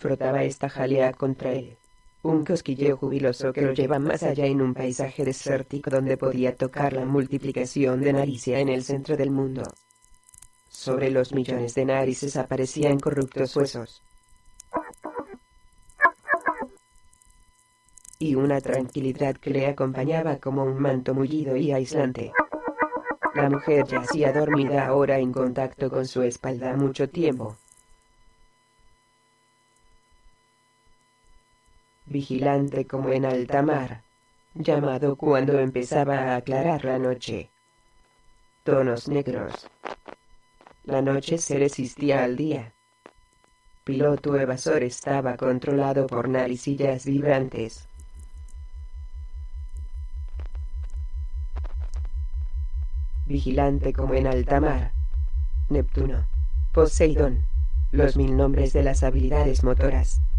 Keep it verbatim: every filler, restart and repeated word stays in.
frotaba esta jalea contra él. Un cosquilleo jubiloso que lo lleva más allá en un paisaje desértico donde podía tocar la multiplicación de narices en el centro del mundo. Sobre los millones de narices aparecían corruptos huesos. Y una tranquilidad que le acompañaba como un manto mullido y aislante. La mujer yacía dormida ahora en contacto con su espalda mucho tiempo. Vigilante como en alta mar, llamado cuando empezaba a aclarar la noche. Tonos negros. La noche se resistía al día. Piloto evasor estaba controlado por naricillas vibrantes. Vigilante como en alta mar. Neptuno. Poseidón. Los mil nombres de las habilidades motoras.